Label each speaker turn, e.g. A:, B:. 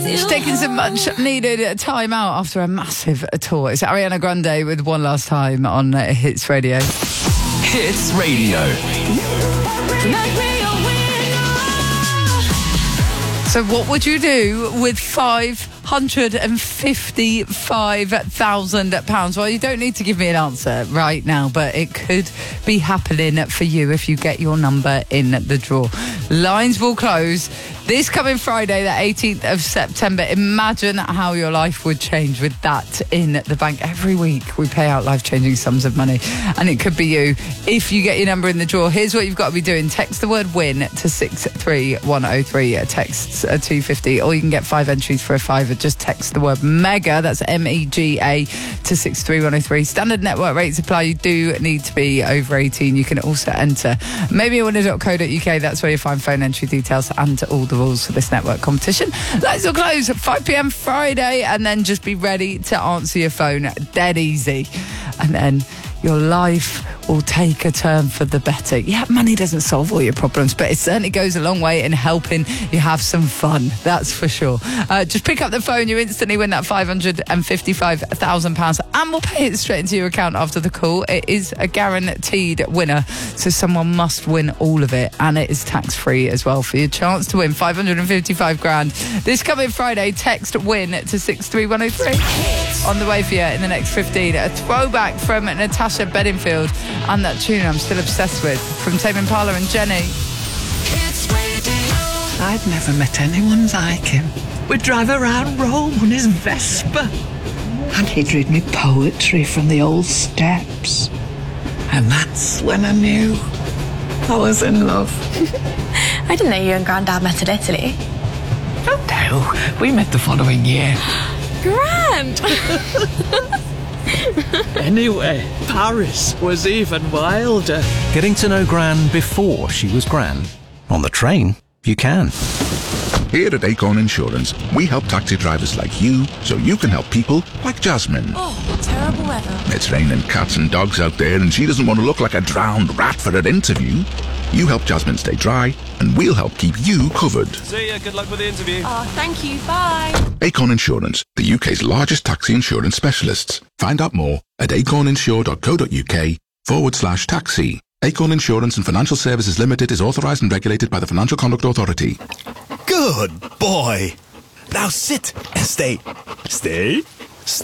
A: She's taking some much needed time out after a massive tour. It's Ariana Grande with One Last Time on Hits Radio.
B: Hits Radio.
A: So what would you do with £555,000? Well, you don't need to give me an answer right now, but it could be happening for you if you get your number in the draw. Lines will close this coming Friday, the 18th of September. Imagine how your life would change with that in the bank. Every week we pay out life-changing sums of money, and it could be you if you get your number in the draw. Here's what you've got to be doing. Text the word WIN to 63103. Texts 250, or you can get 5 entries for a £5. Just text the word MEGA, that's MEGA, to 63103. Standard network rates apply. You do need to be over 18. You can also enter maybewinner.co.uk. That's where you find phone entry details and all the rules for this network competition. Lights will close at 5 p.m. Friday, and then just be ready to answer your phone. Dead easy. And then your life will take a turn for the better. Yeah, money doesn't solve all your problems, but it certainly goes a long way in helping you have some fun. That's for sure. Just pick up the phone. You instantly win that £555,000, and we'll pay it straight into your account after the call. It is a guaranteed winner, so someone must win all of it, and it is tax-free as well. For your chance to win 555 grand this coming Friday, text WIN to 63103. On the way for you in the next 15, a throwback from Natasha Bedingfield and that tune I'm still obsessed with from Tame Impala and Jenny.
C: I'd never met anyone like him. We'd drive around Rome on his Vespa, and he'd read me poetry from the old steps. And that's when I knew I was in love.
D: I didn't know you and Grandad met in Italy.
C: Oh no, we met the following year.
D: Grand!
E: Anyway, Paris was even wilder.
B: Getting to know Gran before she was Gran. On the train, you can.
F: Here at Acorn Insurance, we help taxi drivers like you so you can help people like Jasmine.
D: Oh, terrible weather.
F: It's raining cats and dogs out there, and she doesn't want to look like a drowned rat for her interview. You help Jasmine stay dry, and we'll help keep you covered.
G: See ya, good luck with the interview.
D: Oh, thank you, bye.
F: Acorn Insurance, the UK's largest taxi insurance specialists. Find out more at acorninsure.co.uk/taxi. Acorn Insurance and Financial Services Limited is authorised and regulated by the Financial Conduct Authority.
H: Good boy. Now sit and stay